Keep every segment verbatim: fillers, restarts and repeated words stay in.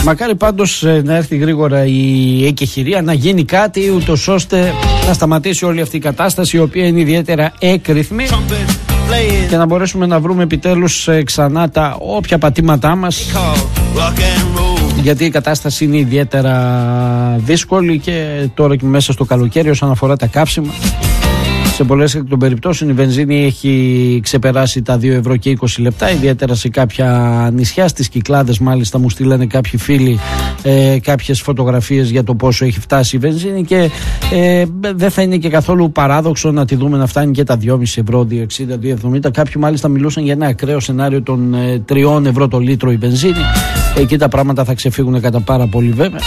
Μακάρι πάντως να έρθει γρήγορα η εκεχηρία, να γίνει κάτι ούτως ώστε να σταματήσει όλη αυτή η κατάσταση, η οποία είναι ιδιαίτερα έκρηθμη, και να μπορέσουμε να βρούμε επιτέλους ξανά τα όποια πατήματά μας, γιατί η κατάσταση είναι ιδιαίτερα δύσκολη και τώρα και μέσα στο καλοκαίρι όσον αφορά τα καύσιμα. Σε πολλές εκ των περιπτώσεων η βενζίνη έχει ξεπεράσει τα δύο ευρώ και είκοσι λεπτά, ιδιαίτερα σε κάποια νησιά. Στις Κυκλάδες μάλιστα μου στείλανε κάποιοι φίλοι ε, κάποιες φωτογραφίες για το πόσο έχει φτάσει η βενζίνη, και ε, δεν θα είναι και καθόλου παράδοξο να τη δούμε να φτάνει και τα δυόμισι ευρώ, δύο εξήντα, δύο εβδομήντα. Κάποιοι μάλιστα μιλούσαν για ένα ακραίο σενάριο των ε, τριών ευρώ το λίτρο η βενζίνη. Εκεί τα πράγματα θα ξεφύγουν κατά πάρα πολύ βέβαια.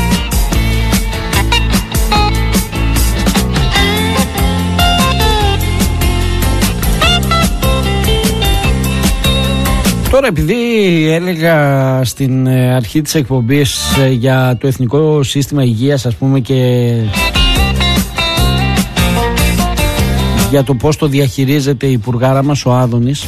Τώρα, επειδή έλεγα στην αρχή της εκπομπής για το Εθνικό Σύστημα Υγείας, ας πούμε, και για το πώς το διαχειρίζεται η υπουργάρα μας ο Άδωνης,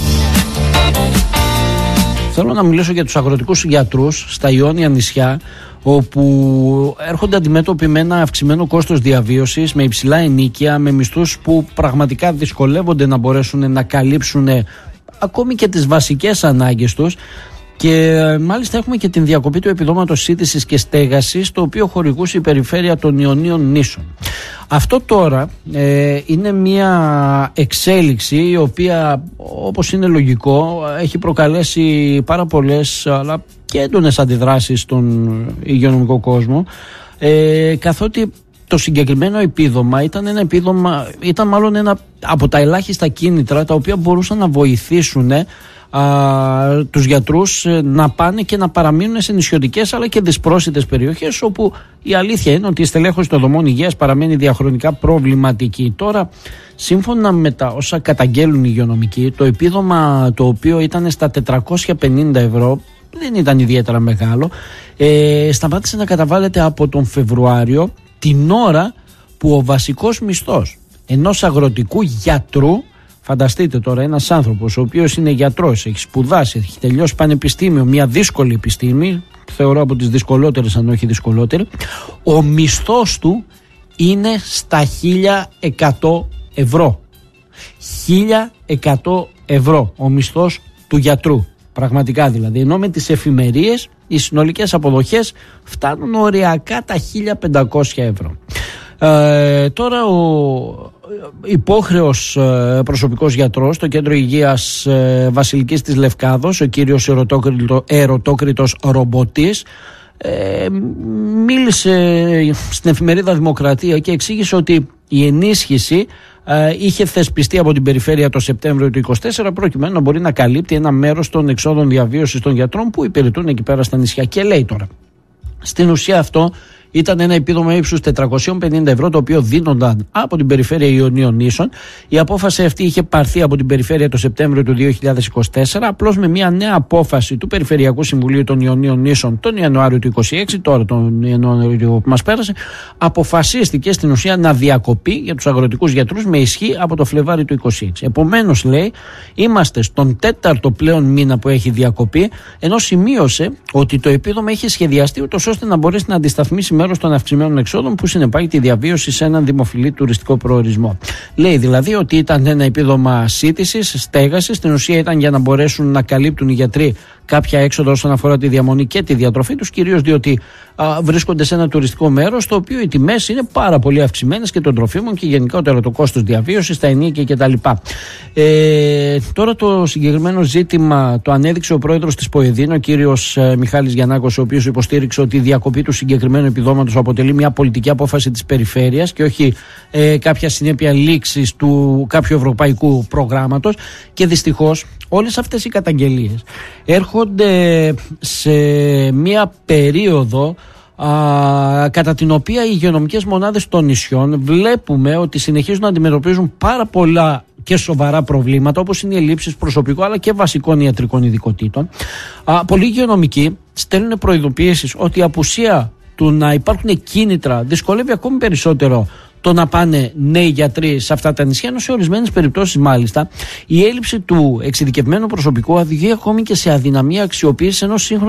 θέλω να μιλήσω για τους αγροτικούς γιατρούς στα Ιόνια νησιά, όπου έρχονται αντιμέτωποι με ένα αυξημένο κόστος διαβίωσης, με υψηλά ενοίκια, με μισθούς που πραγματικά δυσκολεύονται να μπορέσουν να καλύψουν ακόμη και τις βασικές ανάγκες τους, και μάλιστα έχουμε και την διακοπή του επιδόματος σύντησης και στέγασης, το οποίο χορηγούσε η περιφέρεια των Ιωνίων νήσων. Αυτό τώρα ε, είναι μια εξέλιξη η οποία, όπως είναι λογικό, έχει προκαλέσει πάρα πολλές αλλά και έντονες αντιδράσεις στον υγειονομικό κόσμο, ε, καθότι το συγκεκριμένο επίδομα ήταν ένα επίδομα, ήταν μάλλον ένα από τα ελάχιστα κίνητρα τα οποία μπορούσαν να βοηθήσουν α, τους γιατρούς να πάνε και να παραμείνουν σε νησιωτικές αλλά και δυσπρόσιτες περιοχές, όπου η αλήθεια είναι ότι η στελέχωση των δομών υγείας παραμένει διαχρονικά προβληματική. Τώρα, σύμφωνα με τα όσα καταγγέλουν οι υγειονομικοί, το επίδομα, το οποίο ήταν στα τετρακόσια πενήντα ευρώ, δεν ήταν ιδιαίτερα μεγάλο, ε, σταμάτησε να καταβάλλεται από τον Φεβρουάριο, την ώρα που ο βασικός μισθός ενός αγροτικού γιατρού, φανταστείτε τώρα ένας άνθρωπος ο οποίος είναι γιατρός, έχει σπουδάσει, έχει τελειώσει πανεπιστήμιο, μια δύσκολη επιστήμη, θεωρώ από τις δυσκολότερες αν όχι δυσκολότερη, ο μισθός του είναι στα χίλια εκατό ευρώ. χίλια εκατό ευρώ ο μισθός του γιατρού. Πραγματικά δηλαδή, ενώ με τις εφημερίες οι συνολικές αποδοχές φτάνουν οριακά τα χίλια πεντακόσια ευρώ. Ε, τώρα ο υπόχρεος ε, προσωπικός γιατρός στο Κέντρο Υγείας ε, Βασιλικής της Λευκάδος, ο κύριος Ερωτόκριτο, Ερωτόκριτος Ρομποτής, ε, μίλησε στην εφημερίδα Δημοκρατία και εξήγησε ότι η ενίσχυση Uh, είχε θεσπιστεί από την περιφέρεια το Σεπτέμβριο του είκοσι τέσσερα, προκειμένου να μπορεί να καλύπτει ένα μέρος των εξόδων διαβίωσης των γιατρών που υπηρετούν εκεί πέρα στα νησιά. Και λέει τώρα, στην ουσία αυτό ήταν ένα επίδομα ύψους τετρακόσια πενήντα ευρώ, το οποίο δίνονταν από την περιφέρεια Ιωνίων νήσων. Η απόφαση αυτή είχε πάρθει από την περιφέρεια το Σεπτέμβριο του δύο χιλιάδες είκοσι τέσσερα, απλώς με μια νέα απόφαση του Περιφερειακού Συμβουλίου των Ιωνίων νήσων τον Ιανουάριο του είκοσι έξι, τώρα τον Ιανουάριο που μας πέρασε, αποφασίστηκε στην ουσία να διακοπεί για τους αγροτικούς γιατρούς με ισχύ από το Φλεβάρι του είκοσι έξι. Επομένως, λέει, είμαστε στον τέταρτο πλέον μήνα που έχει διακοπεί, ενώ σημείωσε ότι το επίδομα είχε σχεδιαστεί ούτως ώστε να μπορέσει να αντισταθμίσει μέρος των αυξημένων εξόδων που συνεπάγει τη διαβίωση σε έναν δημοφιλή τουριστικό προορισμό. Λέει δηλαδή ότι ήταν ένα επίδομα σύντησης, στέγασης, στην ουσία ήταν για να μπορέσουν να καλύπτουν οι γιατροί κάποια έξοδα όσον αφορά τη διαμονή και τη διατροφή τους, κυρίως διότι α, βρίσκονται σε ένα τουριστικό μέρος, στο οποίο οι τιμές είναι πάρα πολύ αυξημένες και των τροφίμων και γενικότερα το κόστος διαβίωσης, τα ενίκια κτλ. Ε, τώρα το συγκεκριμένο ζήτημα το ανέδειξε ο πρόεδρος της ΠΟΕΔΗΝ, ο κύριος ε, Μιχάλης Γιαννάκος, ο οποίος υποστήριξε ότι η διακοπή του συγκεκριμένου επιδόματος αποτελεί μια πολιτική απόφαση της περιφέρειας και όχι ε, κάποια συνέπεια λήξης του κάποιου ευρωπαϊκού προγράμματος, και δυστυχώς όλες αυτές οι καταγγελίες έρχονται σε μια περίοδο α, κατά την οποία οι υγειονομικές μονάδες των νησιών βλέπουμε ότι συνεχίζουν να αντιμετωπίζουν πάρα πολλά και σοβαρά προβλήματα, όπως είναι οι ελλείψεις προσωπικού αλλά και βασικών ιατρικών ειδικοτήτων. Α, πολλοί υγειονομικοί στέλνουν προειδοποιήσεις ότι η απουσία του να υπάρχουν κίνητρα δυσκολεύει ακόμη περισσότερο το να πάνε νέοι γιατροί σε αυτά τα νησιά, ενώ σε ορισμένες περιπτώσεις μάλιστα η έλλειψη του εξειδικευμένου προσωπικού οδηγεί ακόμη και σε αδυναμία αξιοποίηση ενός σύγχρονου